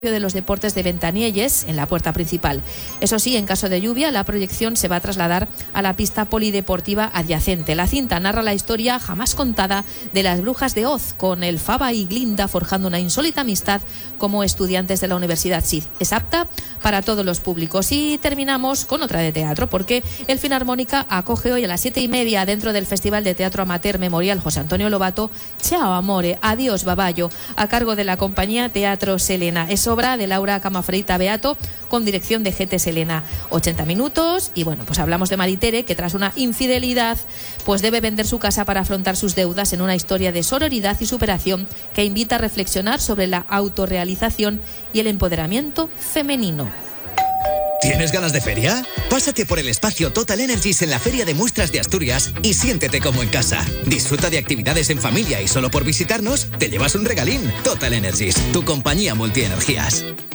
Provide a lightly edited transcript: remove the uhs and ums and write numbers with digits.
de los Deportes de Ventanielles en la puerta principal. Eso sí, en caso de lluvia, la proyección se va a trasladar a la pista polideportiva adyacente. La cinta narra la historia jamás contada de las brujas de Oz, con el Faba y Glinda forjando una insólita amistad como estudiantes de la Universidad SID. Es apta para todos los públicos. Y terminamos con otra de teatro, porque el Filarmónica acoge hoy a las 7:30 dentro del Festival de Teatro Amateur Memorial José Antonio Lobato, Ciao Amore, Adiós Baballo, a cargo de la compañía Teatro Selena. Es obra de Laura Camafreita Beato, con dirección de GT Selena. 80 minutos y bueno, pues hablamos de Maritere, que tras una infidelidad pues debe vender su casa para afrontar sus deudas, en una historia de sororidad y superación que invita a reflexionar sobre la autorrealización y el empoderamiento femenino. ¿Tienes ganas de feria? Pásate por el espacio Total Energies en la Feria de Muestras de Asturias y siéntete como en casa. Disfruta de actividades en familia y solo por visitarnos te llevas un regalín. Total Energies, tu compañía multienergías.